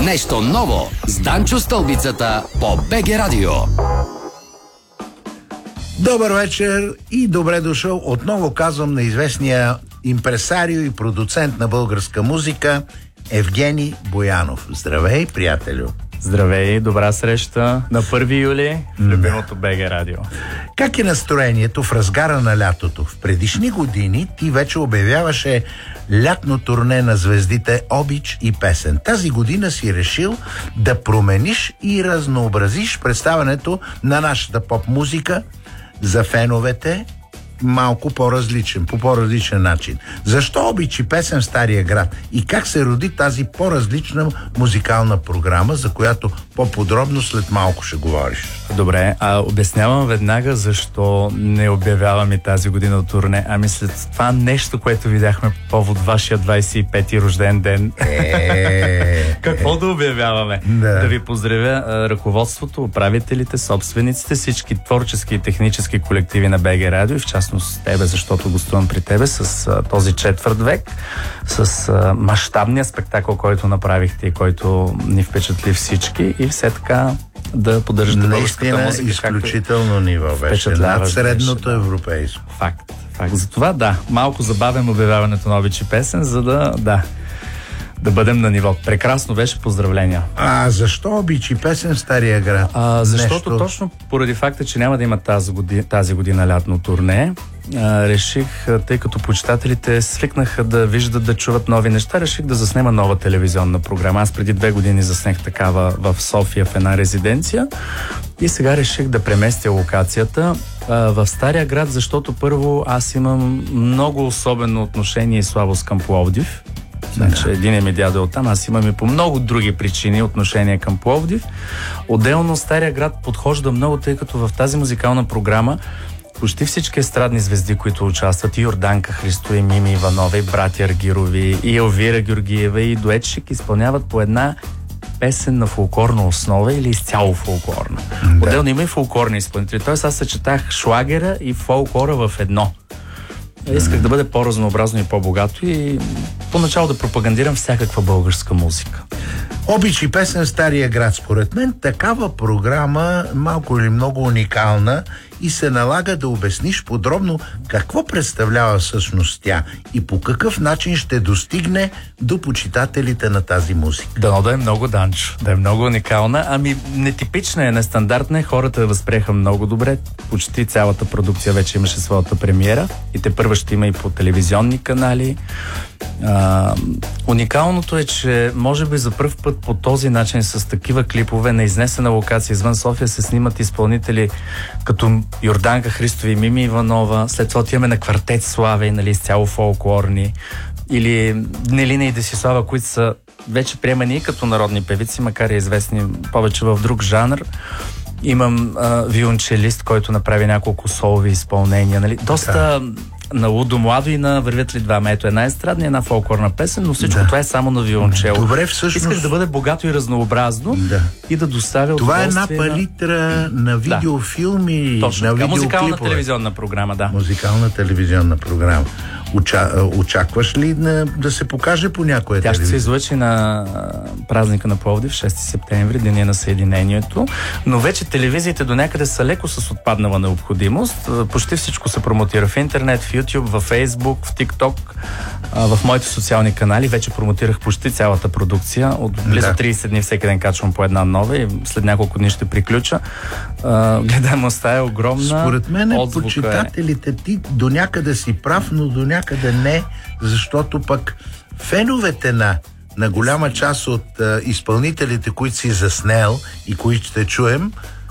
Нещо ново с Данчо Стълбицата по БГ Радио. Добър вечер и добре дошъл. Отново казвам на известния импресарио и продуцент на българска музика Евгений Боянов. Здравей, приятелю! Здравей, добра среща на 1 юли в любимото БГ Радио. Как е настроението в разгара на лятото? В предишни години ти вече обявяваше лятно турне на звездите Обич и песен. Тази година си решил да промениш и разнообразиш представянето на нашата поп-музика за феновете малко по-различен, по по-различен начин. Защо Обич и песен в Стария град? И как се роди тази по-различна музикална програма, за която по-подробно след малко ще говориш? Добре, обяснявам веднага защо не обявявам и тази година турне. Ами след това нещо, което видяхме по повод вашия 25-ти рожден ден. Какво да обявяваме? Да ви поздравя ръководството, управителите, собствениците, всички творчески и технически колективи на БГ Радио и в частност тебе, защото гостувам при тебе с този четвърт век, с мащабния спектакъл, който направихте и който ни впечатли всички и все така да поддържате българската музика. Изключително ниво беше. Над средното европейско. Факт. Затова да, малко забавям обявяването на Обич и песен, за да бъдем на ниво. Прекрасно беше, поздравления. Защо Обич и песен в Стария град? Защото точно поради факта, че няма да има тази година лятно турне, реших, тъй като почитателите свикнаха да виждат, да чуват нови неща, реших да заснема нова телевизионна програма. Аз преди 2 години заснех такава в София в една резиденция и сега реших да преместя локацията в Стария град, защото първо аз имам много особено отношение и слабост към Пловдив. Значи, един ми дядо оттам, аз имам и по много други причини отношение към Пловдив. Отделно Стария град подхожда много, тъй като в тази музикална програма почти всички естрадни звезди, които участват, и Йорданка Христова, и Мими Иванова, и братя Аргирови, и Елвира Георгиева, и дуетчик изпълняват по една песен на фолклорна основа или изцяло фолклорна. Отделно има и фолклорни изпълнители. Тоест аз съчетах шлагера и фолклора в едно. Исках да бъде по-разнообразно и по-богато и поначало да пропагандирам всякаква българска музика. Обич и песен в Стария град. Според мен такава програма малко или много уникална и се налага да обясниш подробно какво представлява всъщност тя и по какъв начин ще достигне до почитателите на тази музика. Дано да е много, Данчо, да е много уникална. Ами нетипична е, нестандартна е, хората я възприеха много добре. Почти цялата продукция вече имаше своята премиера и тепърва ще има и по телевизионни канали. Уникалното е, че може би за пръв път по този начин с такива клипове на изнесена локация извън София се снимат изпълнители като Йорданка Христова и Мими Иванова. След това отиваме на квартет Славей, нали, изцяло фолклорни, или Нелина и Десислава, които са вече приемани като народни певици, макар и известни повече в друг жанр. Имам виолончелист, който направи няколко солови изпълнения, нали. Доста на лудо младо и на Вървят ли двама. Ето една естрадна и една фолклорна песен, но всичко това е само на виолончело. Добре, всъщност... Исках да бъде богато и разнообразно и да доставя това е една палитра на видеофилми, точно, на видеоклипове. Музикална телевизионна програма, да. Музикална телевизионна програма. Очакваш ли да се покаже по някоя телевизия? Тя ще се излъчи на празника на Пловдив, 6 септември, деня на Съединението, но вече телевизиите до някъде са леко с отпаднала необходимост. Почти всичко се промотира в интернет, в YouTube, в Facebook, в TikTok, в моите социални канали. Вече промотирах почти цялата продукция. От близо 30 дни всеки ден качвам по една нова и след няколко дни ще приключа. Гледаемостта е огромна. Според мен почитателите ти до някъде си прав, но до някъде не, защото пък феновете на голяма част от изпълнителите, които си заснел и които ще чуем,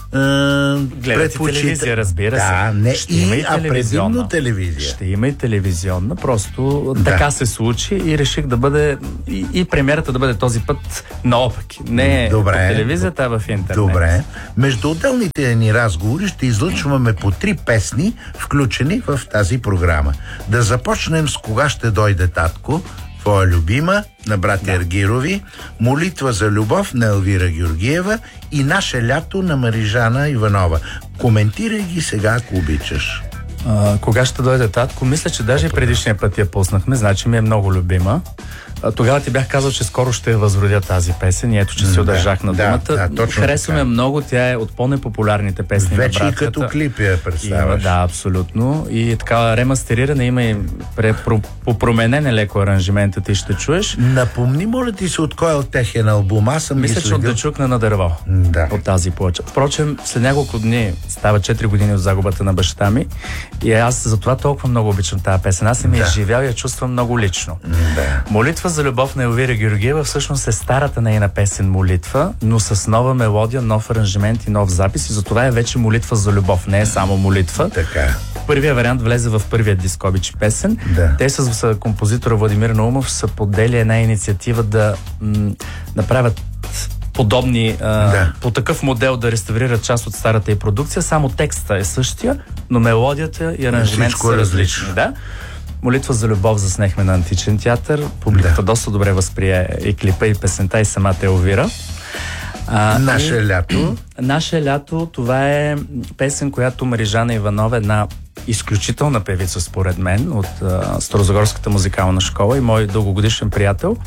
гледате телевизия, разбира се. Да, не предимно телевизия. Ще има и телевизионна, просто така се случи и реших да бъде и премиерата да бъде този път наопаки. Не по телевизията, а в интернет. Добре. Между отделните ни разговори ще излъчваме по 3 песни, включени в тази програма. Да започнем с "Кога ще дойде татко", твоя любима, на братя Аргирови, "Молитва за любов" на Елвира Георгиева и "Наше лято" на Марижана Иванова. Коментирай ги сега, ако обичаш. Кога ще дойде татко? Мисля, че даже предишния път я пуснахме, значи ми е много любима. Тогава ти бях казал, че скоро ще я възродя тази песен и ето, че си удържах на думата. Харесваме много, тя е от по-непопулярните песни вече на братката. Вече и като клип я представяш. Да, абсолютно. И така ремастериране има и попроменен леко аранжимента, ти ще чуеш. Напомни, моля ти се, от кой от техен албум? Аз съм мисля, че от Дъчукна на дърво. Да. От тази плоча. Впрочем, след няколко дни, става 4 години от загубата на баща ми и аз за това толкова много обичам тази песен. Аз съм я изживял и я чувствам много лично. Да. Молитва за любов на Елвира Георгиева всъщност е старата нейна песен Молитва, но с нова мелодия, нов аранжимент и нов запис и затова е вече Молитва за любов, не е само молитва. Така. Първия вариант влезе в първия диск Обич песен. Да. Те с композитора Владимир Наумов са подели една инициатива да направят подобни, по такъв модел да реставрират част от старата и продукция. Само текста е същия, но мелодията и аранжимент са различни. Да? Молитва за любов заснехме на Античен театър. Публиката доста добре възприе и клипа, и песента, и самата Елвира. Наше лято. Наше лято, това е песен, която Марижана Иванова, една изключителна певица според мен от Старозагорската музикална школа и мой дългогодишен приятел,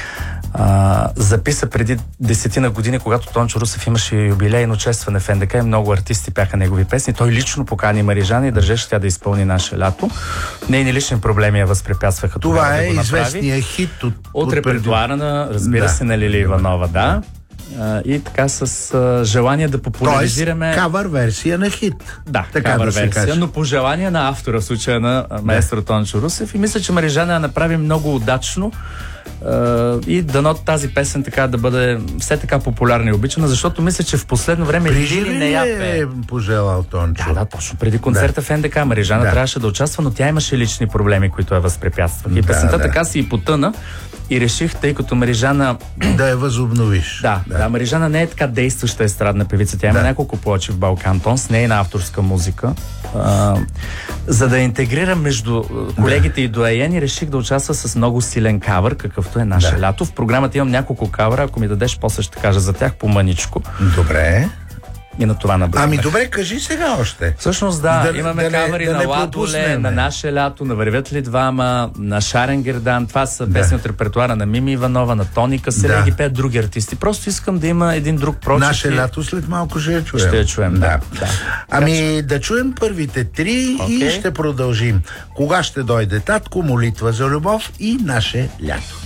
записа преди 10 години, когато Тончо Русев имаше юбилейно честване в НДК и много артисти пяха негови песни. Той лично покани Марижана и държеше тя да изпълни Наше лято. Нейни лични проблеми я възпрепятстваха това е да известният хит от репертуара на, разбира се, на Лили Иванова, да. И така с желание да популяризираме... Тоест, кавър версия на хит. Да, така кавър версия, но по желание на автора, в случая на маестро Тончо Русев. И мисля, че Марижана я направи много удачно и дано тази песен така да бъде все така популярна и обичана, защото мисля, че в последно време Лили не я пее. Пожелал Тончо. Да, точно преди концерта в НДК Марижана трябваше да участва, но тя имаше лични проблеми, които я възпрепятстваха. И песента така си и потъна. И реших, тъй като Марижана... Да я възобновиш. Да, Марижана не е така действаща естрадна певица. Тя има няколко плочи в Балкантон с нейна авторска музика. За да интегрирам между колегите и доайени, реших да участва с много силен кавър, какъвто е Наше лято. В програмата имам няколко кавъра, ако ми дадеш, после ще кажа за тях по-мъничко. Добре. И на това наблягах. Ами добре, кажи сега още. Всъщност имаме кавъри на Ладоле, на Наше лято, на Вървят ли двама, на Шарен Гердан. Това са песни от репертуара на Мими Иванова, на Тони Каселя, ги пеят други артисти. Просто искам да има един друг прочит. Наше лято след малко ще я чуем. Ще я чуем, да. Ами да чуем първите три и ще продължим. Кога ще дойде татко, Молитва за любов и Наше лято.